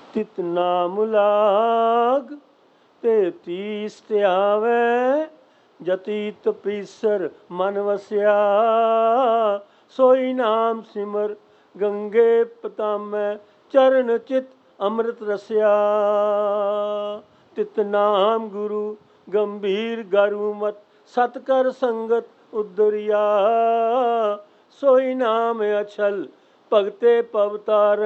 ਤਿਤ ਨਾਮ ਲਾਗ ਤੇ ਤੀਸ ਤੇ ਆਵੇ, ਜਤੀ ਤਪੀਸਰ ਮਨ ਵਸਿਆ। ਸੋਈ ਨਾਮ ਸਿਮਰ ਗੰਗੇ ਪਤਾਮੈ, ਚਰਨ ਚਿਤ ਅੰਮ੍ਰਿਤ ਰਸਿਆ। ਤਿਤ ਨਾਮ ਗੁਰੂ ਗੰਭੀਰ ਗਰੂ ਮਤ, ਸਤ ਕਰ ਸੰਗਤ ਉਦਰਿਆ। ਸੋਈ ਨਾਮ ਅਛਲ ਭਗਤੇ ਪਵਤਾਰ,